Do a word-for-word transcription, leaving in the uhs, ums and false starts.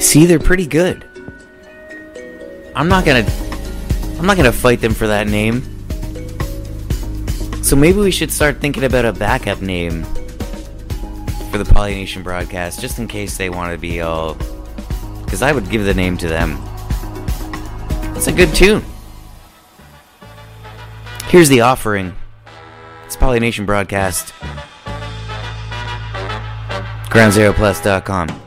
See, they're pretty good. I'm not gonna... I'm not gonna fight them for that name. So maybe we should start thinking about a backup name for the Polynation broadcast, just in case they want to be all... Because I would give the name to them. It's a good tune. Here's the offering. It's Polynation broadcast. ground zero plus dot com